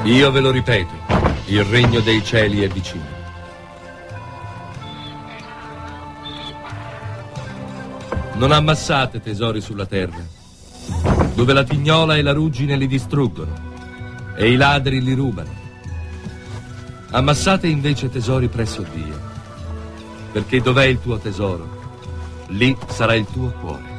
Io ve lo ripeto, il regno dei cieli è vicino. Non ammassate tesori sulla terra, dove la tignola e la ruggine li distruggono e i ladri li rubano. Ammassate invece tesori presso Dio, perché dov'è il tuo tesoro, lì sarà il tuo cuore.